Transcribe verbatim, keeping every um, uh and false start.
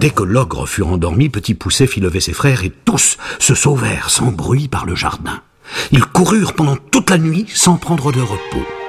Dès que l'ogre fut endormi, Petit Poucet fit lever ses frères et tous se sauvèrent sans bruit par le jardin. Ils coururent pendant toute la nuit sans prendre de repos.